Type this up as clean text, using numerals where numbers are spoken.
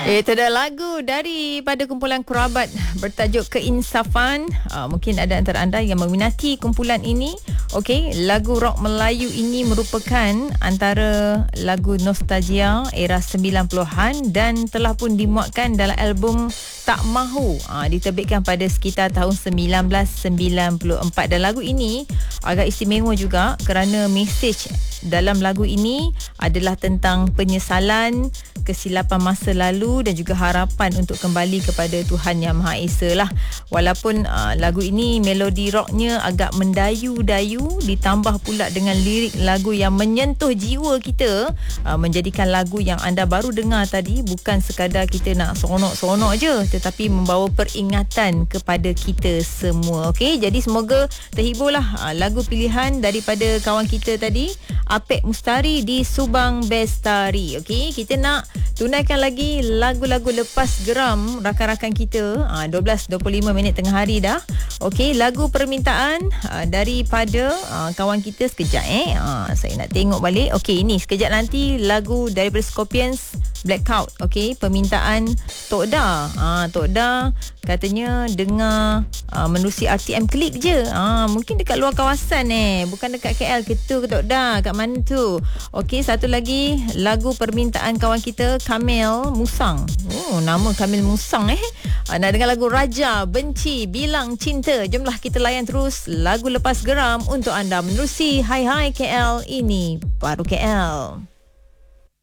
Itu dah lagu daripada kumpulan Kerabat bertajuk Keinsafan. Mungkin ada antara anda yang meminati kumpulan ini. Okey, lagu rock Melayu ini merupakan antara lagu nostalgia era 90-an dan telah pun dimuatkan dalam album Tak Mahu, diterbitkan pada sekitar tahun 1994. Dan lagu ini agak istimewa juga kerana mesej dalam lagu ini adalah tentang penyesalan, kesilapan masa lalu dan juga harapan untuk kembali kepada Tuhan Yang Maha Esa lah. Walaupun lagu ini melodi rocknya agak mendayu-dayu, ditambah pula dengan lirik lagu yang menyentuh jiwa kita, menjadikan lagu yang anda baru dengar tadi bukan sekadar kita nak seronok-seronok je, tetapi membawa peringatan kepada kita semua. Okey, jadi semoga terhiburlah lagu pilihan daripada kawan kita tadi, Apek Mustari di Subang Bestari. Okey, kita nak tunaikan lagi lagu-lagu lepas geram rakan-rakan kita. 12.25 minit tengah hari dah. Okey, lagu permintaan daripada kawan kita sekejap saya nak tengok balik. Okey, ini sekejap nanti lagu daripada Scorpions, Blackout. Okey, permintaan Tok Da. Tok Da katanya dengar menerusi RTM Klik je. Mungkin dekat luar kawasan bukan dekat KL ke tu ke Tok Da, kat mana tu. Okey, satu lagi lagu permintaan kawan kita Kamil Musang. Nama Kamil Musang nak dengar lagu Raja Benci Bilang Cinta. Jomlah kita layan terus lagu lepas geram untuk anda menerusi Hai Hai KL, ini baru KL.